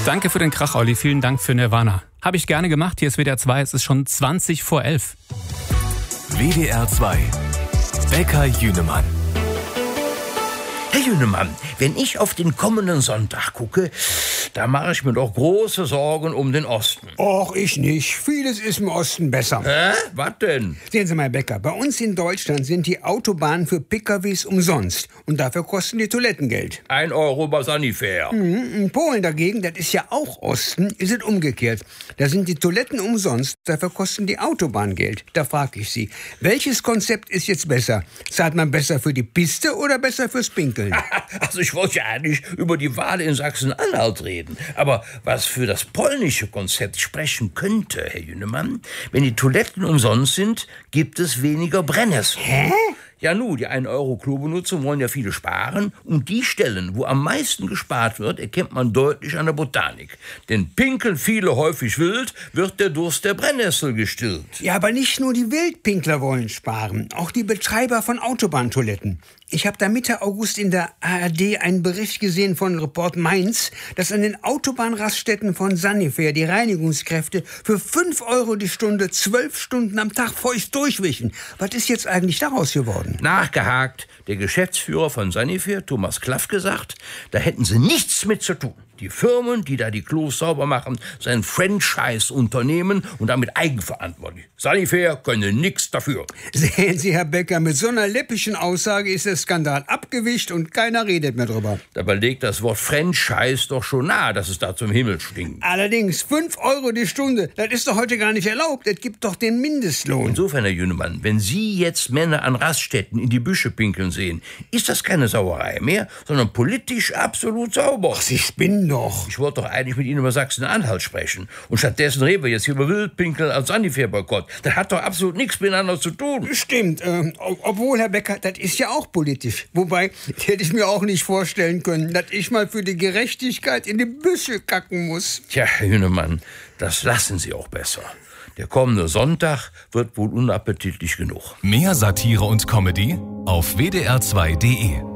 Danke für den Krach, Olli. Vielen Dank für Nirvana. Habe ich gerne gemacht. Hier ist WDR 2. Es ist schon 20 vor 11. WDR 2. Bäcker Jünemann. Herr Jünemann, wenn ich auf den kommenden Sonntag gucke, da mache ich mir doch große Sorgen um den Osten. Och, ich nicht. Vieles ist im Osten besser. Hä? Was denn? Sehen Sie mal, Herr Bäcker, bei uns in Deutschland sind die Autobahnen für PKWs umsonst. Und dafür kosten die Toiletten Geld. 1 Euro bei Sanifair. In Polen dagegen, das ist ja auch Osten, ist es umgekehrt. Da sind die Toiletten umsonst, dafür kosten die Autobahnen Geld. Da frage ich Sie, welches Konzept ist jetzt besser? Zahlt man besser für die Piste oder besser fürs Pinkeln? Also ich wollte ja eigentlich über die Wahl in Sachsen-Anhalt reden. Aber was für das polnische Konzept sprechen könnte, Herr Jünemann, wenn die Toiletten umsonst sind, gibt es weniger Brennnessel. Hä? Ja die 1 Euro Klobenutzung wollen ja viele sparen. Und die Stellen, wo am meisten gespart wird, erkennt man deutlich an der Botanik. Denn pinkeln viele häufig wild, wird der Durst der Brennnessel gestillt. Ja, aber nicht nur die Wildpinkler wollen sparen, auch die Betreiber von Autobahntoiletten. Ich habe da Mitte August in der ARD einen Bericht gesehen von Report Mainz, dass an den Autobahnraststätten von Sanifair die Reinigungskräfte für 5 Euro die Stunde 12 Stunden am Tag feucht durchwischen. Was ist jetzt eigentlich daraus geworden? Nachgehakt, der Geschäftsführer von Sanifair, Thomas Klaff, gesagt, da hätten sie nichts mit zu tun. Die Firmen, die da die Klos sauber machen, seien Franchise-Unternehmen und damit eigenverantwortlich. Sanifair könne nichts dafür. Sehen Sie, Herr Bäcker, mit so einer läppischen Aussage ist der Skandal abgewischt und keiner redet mehr drüber. Dabei legt das Wort Franchise doch schon nahe, dass es da zum Himmel stinkt. Allerdings 5 Euro die Stunde, das ist doch heute gar nicht erlaubt. Es gibt doch den Mindestlohn. Insofern, Herr Jünemann, wenn Sie jetzt Männer an Raststätten in die Büsche pinkeln sehen, ist das keine Sauerei mehr, sondern politisch absolut sauber. Ach, Sie spinnen doch. Ich wollte doch eigentlich mit Ihnen über Sachsen-Anhalt sprechen. Und stattdessen reden wir jetzt hier über Wildpinkeln als Sanifair-Boykott. Das hat doch absolut nichts miteinander zu tun. Stimmt, obwohl, Herr Bäcker, das ist ja auch politisch. Wobei, hätte ich mir auch nicht vorstellen können, dass ich mal für die Gerechtigkeit in die Büsche kacken muss. Tja, Herr Jünemann, das lassen Sie auch besser. Der kommende Sonntag wird wohl unappetitlich genug. Mehr Satire und Comedy auf wdr2.de.